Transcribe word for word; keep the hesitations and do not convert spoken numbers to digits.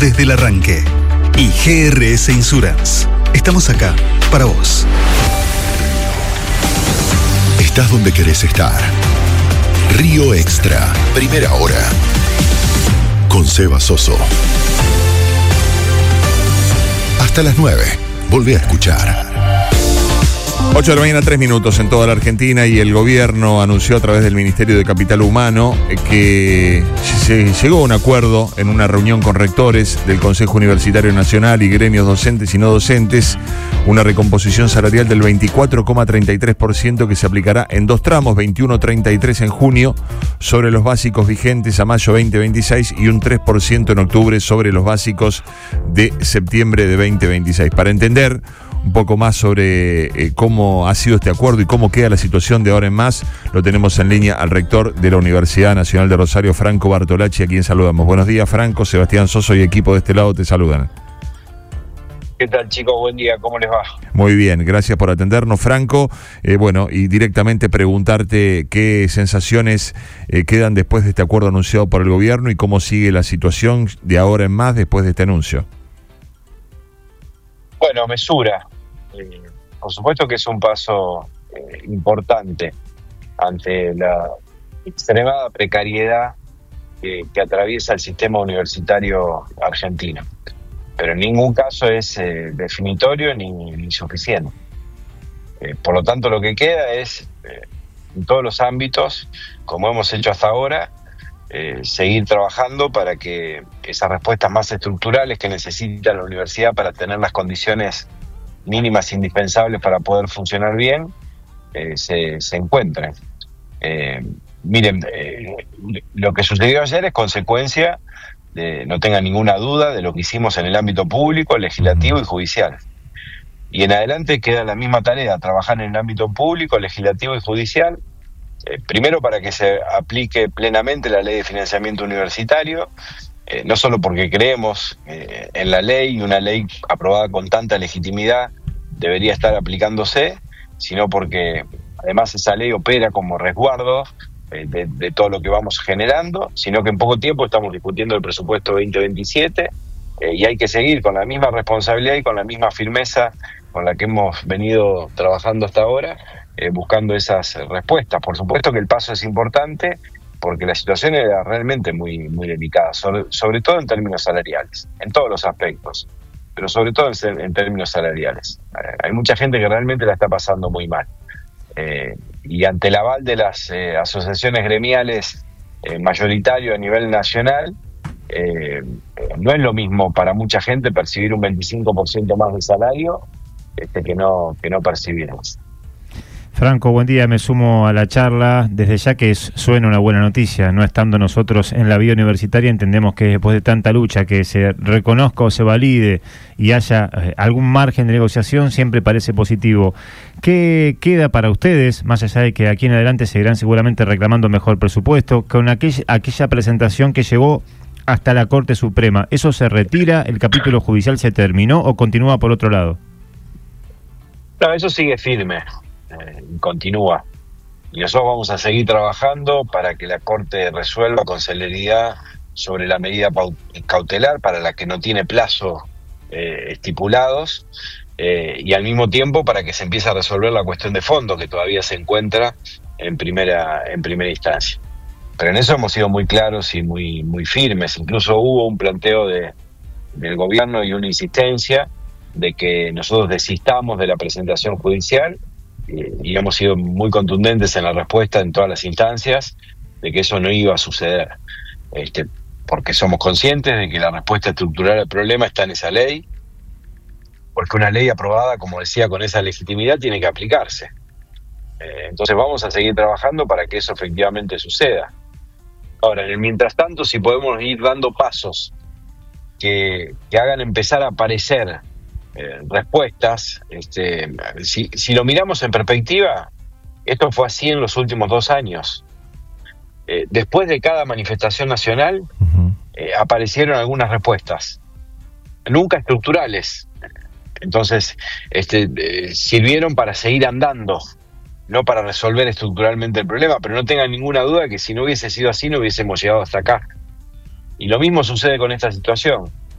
desde el arranque. Y G R S Insurance. Estamos acá para vos. Estás donde querés estar. Río Extra, primera hora. Con Seba Soso. Hasta las nueve. Volvé a escuchar. ocho de la mañana, tres minutos en toda la Argentina, y el gobierno anunció a través del Ministerio de Capital Humano que se llegó a un acuerdo en una reunión con rectores del Consejo Universitario Nacional y gremios docentes y no docentes, una recomposición salarial del veinticuatro coma treinta y tres por ciento que se aplicará en dos tramos, veintiuno coma treinta y tres en junio sobre los básicos vigentes a mayo veinte veintiséis y un tres por ciento en octubre sobre los básicos de septiembre de veinte veintiséis. Para entender un poco más sobre eh, cómo ha sido este acuerdo y cómo queda la situación de ahora en más, lo tenemos en línea al rector de la Universidad Nacional de Rosario, Franco Bartolacci, a quien saludamos. Buenos días, Franco. Sebastián Soso y equipo de este lado te saludan. ¿Qué tal, chicos? Buen día, ¿cómo les va? Muy bien, gracias por atendernos, Franco. Eh, bueno, y directamente preguntarte qué sensaciones eh, quedan después de este acuerdo anunciado por el gobierno y cómo sigue la situación de ahora en más después de este anuncio. Bueno, mesura. Eh, por supuesto que es un paso eh, importante ante la extremada precariedad que, que atraviesa el sistema universitario argentino. Pero en ningún caso es eh, definitorio ni, ni suficiente. Eh, por lo tanto, lo que queda es, eh, en todos los ámbitos, como hemos hecho hasta ahora, eh, seguir trabajando para que esas respuestas más estructurales que necesita la universidad para tener las condiciones mínimas indispensables para poder funcionar bien, eh, se, se encuentren. Eh, miren, eh, lo que sucedió ayer es consecuencia, de, no tengan ninguna duda, de lo que hicimos en el ámbito público, legislativo y judicial. Y en adelante queda la misma tarea, trabajar en el ámbito público, legislativo y judicial, eh, primero para que se aplique plenamente la ley de financiamiento universitario, eh, no solo porque creemos eh, en la ley, y una ley aprobada con tanta legitimidad debería estar aplicándose, sino porque además esa ley opera como resguardo eh, de, de todo lo que vamos generando, sino que en poco tiempo estamos discutiendo el presupuesto veinte veintisiete, eh, y hay que seguir con la misma responsabilidad y con la misma firmeza con la que hemos venido trabajando hasta ahora, eh, buscando esas respuestas. Por supuesto que el paso es importante porque la situación era realmente muy, muy delicada, sobre, sobre todo en términos salariales, en todos los aspectos, pero sobre todo en, en términos salariales. Eh, hay mucha gente que realmente la está pasando muy mal. Eh, y ante el aval de las eh, asociaciones gremiales eh, mayoritario a nivel nacional, eh, eh, no es lo mismo para mucha gente percibir un veinticinco por ciento más de salario este, que no, que no percibirnos. Franco, buen día, me sumo a la charla. Desde ya que es, suena una buena noticia, no estando nosotros en la vida universitaria, entendemos que después de tanta lucha, que se reconozca o se valide y haya eh, algún margen de negociación, siempre parece positivo. ¿Qué queda para ustedes, más allá de que aquí en adelante seguirán seguramente reclamando mejor presupuesto, con aquella, aquella presentación que llegó hasta la Corte Suprema? ¿Eso se retira, el capítulo judicial se terminó o continúa por otro lado? No, eso sigue firme. Eh, continúa, y nosotros vamos a seguir trabajando para que la Corte resuelva con celeridad sobre la medida cautelar para la que no tiene plazo eh, estipulados, eh, y al mismo tiempo para que se empiece a resolver la cuestión de fondo que todavía se encuentra en primera en primera instancia. Pero en eso hemos sido muy claros y muy muy firmes. Incluso hubo un planteo de, del gobierno y una insistencia de que nosotros desistamos de la presentación judicial, y hemos sido muy contundentes en la respuesta en todas las instancias de que eso no iba a suceder, este, porque somos conscientes de que la respuesta estructural al problema está en esa ley, porque una ley aprobada, como decía, con esa legitimidad tiene que aplicarse. Eh, entonces vamos a seguir trabajando para que eso efectivamente suceda. Ahora, en el mientras tanto, si podemos ir dando pasos que, que hagan empezar a aparecer Eh, respuestas, este, si, si lo miramos en perspectiva, esto fue así en los últimos dos años. Eh, después de cada manifestación nacional, uh-huh. eh, aparecieron algunas respuestas, nunca estructurales. Entonces, este, eh, sirvieron para seguir andando, no para resolver estructuralmente el problema, pero no tengan ninguna duda que si no hubiese sido así, no hubiésemos llegado hasta acá. Y lo mismo sucede con esta situación.